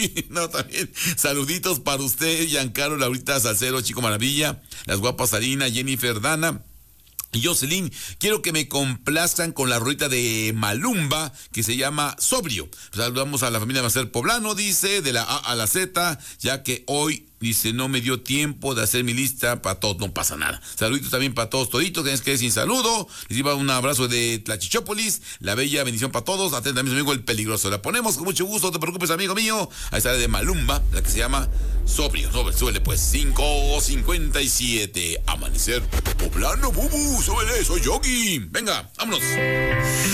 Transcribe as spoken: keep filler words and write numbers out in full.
Yogi. No, también. Saluditos para usted, Giancarlo, Laurita, Salcero, Chico Maravilla, las guapas Sarina, Jennifer, Dana y Jocelyn. Quiero que me complazcan con la rolita de Malumba, que se llama Sobrio. Saludamos a la familia Macer Poblano, dice, de la A a la Z, ya que hoy, dice, no me dio tiempo de hacer mi lista para todos, no pasa nada. Saluditos también para todos toditos, que es que sin saludo. Les iba un abrazo de Tlachichópolis, la bella bendición para todos. Atenta a mi amigo el peligroso. La ponemos con mucho gusto, no te preocupes, amigo mío. Ahí está la de Malumba, la que se llama Sobrio. No, súbele pues, cinco cincuenta y siete. Amanecer Poblano, bubu, súbele, soy Yogi. Venga, vámonos.